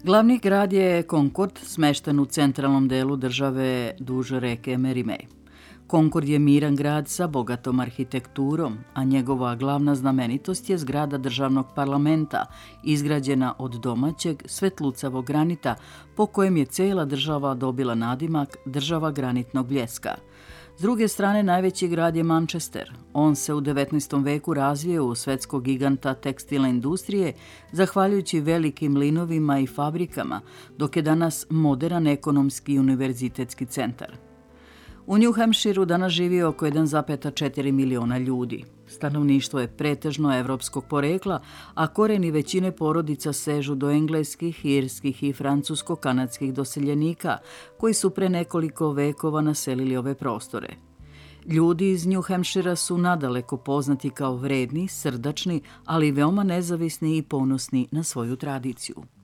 Glavni grad je Concord, smešten u centralnom delu države duž reke Merimej. Concord je miran grad sa bogatom arhitekturom, a njegova glavna znamenitost je zgrada državnog parlamenta, izgrađena od domaćeg, svetlucavog granita, po kojem je cela država dobila nadimak država granitnog bljeska. S druge strane, najveći grad je Manchester. On se u 19. veku razvio u svetskog giganta tekstilne industrije, zahvaljujući velikim linovima i fabrikama, dok je danas moderan ekonomski i univerzitetski centar. U New Hampshireu danas živi oko 1,4 miliona ljudi. Stanovništvo je pretežno evropskog porekla, a koreni većine porodica sežu do engleskih, irskih i francusko-kanadskih doseljenika, koji su pre nekoliko vekova naselili ove prostore. Ljudi iz New Hampshirea su nadaleko poznati kao vredni, srdačni, ali veoma nezavisni i ponosni na svoju tradiciju.